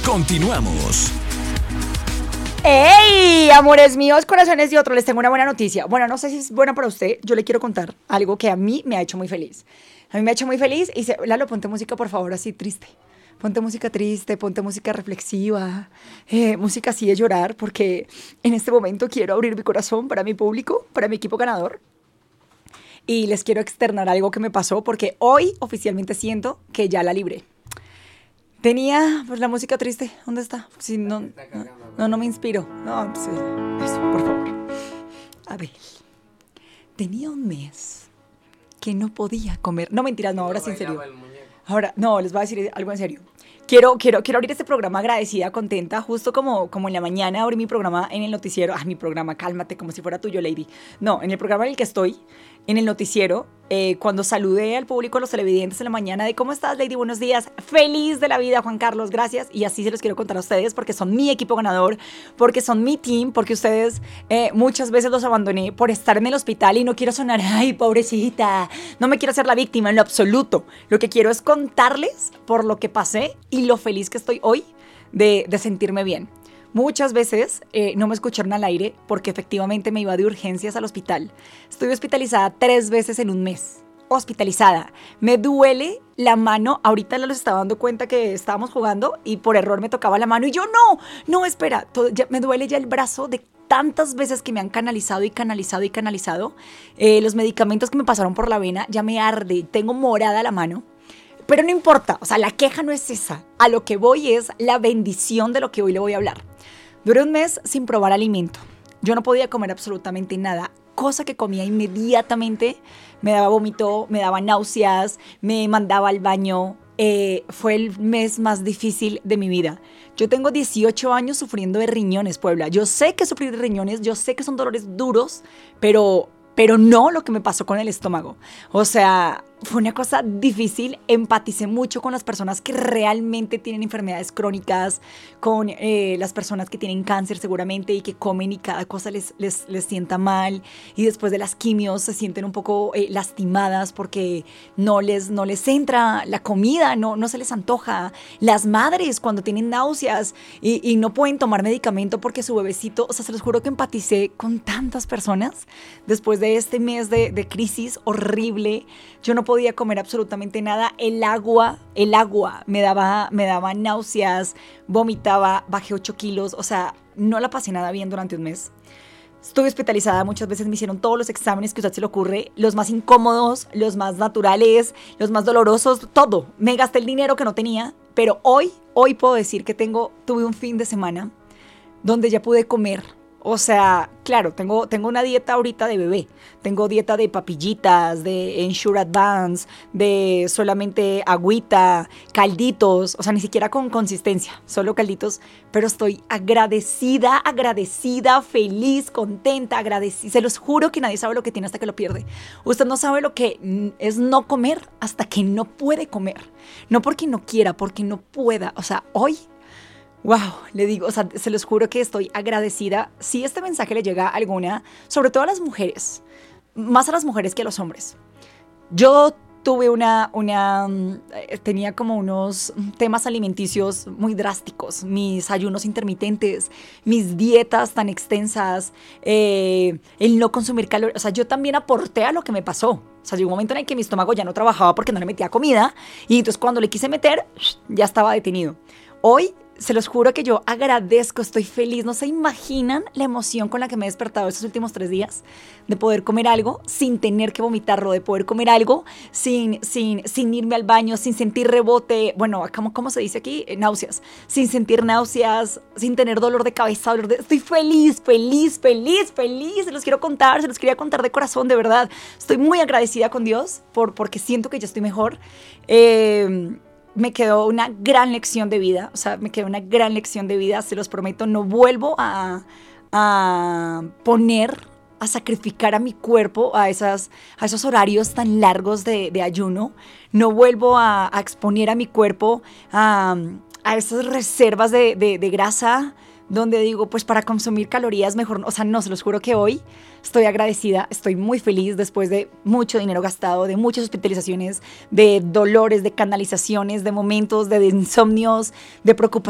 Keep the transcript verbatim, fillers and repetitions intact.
Continuamos. ¡Ey! Amores míos, corazones y otros, les tengo una buena noticia. Bueno, no sé si es buena para usted. Yo le quiero contar algo que a mí me ha hecho muy feliz. A mí me ha hecho muy feliz y se, Lalo, ponte música, por favor, así triste. Ponte música triste, ponte música reflexiva, eh, música así de llorar, porque en este momento quiero abrir mi corazón para mi público, para mi equipo ganador. Y les quiero externar algo que me pasó, porque hoy oficialmente siento que ya la libré. Tenía, pues, la música triste. ¿Dónde está? Si no, no, no, no me inspiro. No, pues, eso, por favor. A ver. Tenía un mes que no podía comer. No, mentiras, no, ahora sí en serio. Ahora, no, les voy a decir algo en serio. Quiero, quiero, quiero abrir este programa agradecida, contenta, justo como, como en la mañana abrí mi programa en el noticiero. Ah, mi programa, cálmate, como si fuera tuyo, Lady. No, en el programa en el que estoy, en el noticiero, eh, cuando saludé al público, a los televidentes en la mañana de ¿cómo estás, Lady? Buenos días. Feliz de la vida, Juan Carlos, gracias. Y así se los quiero contar a ustedes porque son mi equipo ganador, porque son mi team, porque ustedes eh, muchas veces los abandoné por estar en el hospital y no quiero sonar, ay, pobrecita, no me quiero hacer la víctima en lo absoluto. Lo que quiero es contarles por lo que pasé y lo feliz que estoy hoy de, de sentirme bien. Muchas veces eh, no me escucharon al aire porque efectivamente me iba de urgencias al hospital. Estuve hospitalizada tres veces en un mes. Hospitalizada. Me duele la mano. Ahorita les estaba dando cuenta que estábamos jugando y por error me tocaba la mano y yo no, no, espera. Todo, ya, me duele ya el brazo de tantas veces que me han canalizado y canalizado y canalizado. Eh, los medicamentos que me pasaron por la vena ya me arde. Tengo morada la mano. Pero no importa, o sea, la queja no es esa. A lo que voy es la bendición de lo que hoy le voy a hablar. Duré un mes sin probar alimento. Yo no podía comer absolutamente nada. Cosa que comía inmediatamente me daba vómito, me daba náuseas, me mandaba al baño. Eh, fue el mes más difícil de mi vida. Yo tengo dieciocho años sufriendo de riñones, Puebla. Yo sé que sufrir de riñones, yo sé que son dolores duros, pero, pero no lo que me pasó con el estómago. O sea, fue una cosa difícil. Empaticé mucho con las personas que realmente tienen enfermedades crónicas, con eh, las personas que tienen cáncer seguramente y que comen y cada cosa les, les, les sienta mal y después de las quimios se sienten un poco eh, lastimadas porque no les, no les entra la comida, no, no se les antoja. Las madres cuando tienen náuseas y, y no pueden tomar medicamento porque su bebecito, o sea, se los juro que empaticé con tantas personas después de este mes de, de crisis horrible. Yo no podía comer absolutamente nada. El agua, el agua me daba, me daba náuseas, vomitaba, bajé ocho kilos. O sea, no la pasé nada bien durante un mes. Estuve hospitalizada, muchas veces me hicieron todos los exámenes que a usted se le ocurre, los más incómodos, los más naturales, los más dolorosos, todo. Me gasté el dinero que no tenía, pero hoy, hoy puedo decir que tengo, tuve un fin de semana donde ya pude comer. O sea, claro, tengo, tengo una dieta ahorita de bebé. Tengo dieta de papillitas, de Ensure Advance, de solamente agüita, calditos. O sea, ni siquiera con consistencia, solo calditos. Pero estoy agradecida, agradecida, feliz, contenta, agradecida. Se los juro que nadie sabe lo que tiene hasta que lo pierde. Usted no sabe lo que es no comer hasta que no puede comer. No porque no quiera, porque no pueda. O sea, hoy... Wow, le digo, o sea, se los juro que estoy agradecida. Si este mensaje le llega a alguna, sobre todo a las mujeres, más a las mujeres que a los hombres. Yo tuve una, una, tenía como unos temas alimenticios muy drásticos, mis ayunos intermitentes, mis dietas tan extensas, eh, el no consumir calorías. O sea, yo también aporté a lo que me pasó. O sea, llegó un momento en el que mi estómago ya no trabajaba porque no le metía comida y entonces cuando le quise meter, ya estaba detenido. Hoy, se los juro que yo agradezco, estoy feliz. No se imaginan la emoción con la que me he despertado estos últimos tres días de poder comer algo sin tener que vomitarlo, de poder comer algo sin, sin, sin irme al baño, sin sentir rebote, bueno, ¿cómo, cómo se dice aquí? Eh, náuseas, sin sentir náuseas, sin tener dolor de cabeza, dolor de... Estoy feliz, feliz, feliz, feliz. Se los quiero contar, se los quería contar de corazón, de verdad. Estoy muy agradecida con Dios por, porque siento que ya estoy mejor. Eh... Me quedó una gran lección de vida, o sea, me quedó una gran lección de vida, se los prometo, no vuelvo a, a poner, a sacrificar a mi cuerpo a, esas, a esos horarios tan largos de, de ayuno, no vuelvo a, a exponer a mi cuerpo a, a esas reservas de, de, de grasa, donde digo, pues para consumir calorías mejor, o sea, no, se los juro que hoy estoy agradecida, estoy muy feliz después de mucho dinero gastado, de muchas hospitalizaciones, de dolores, de canalizaciones, de momentos, de insomnios, de preocupaciones.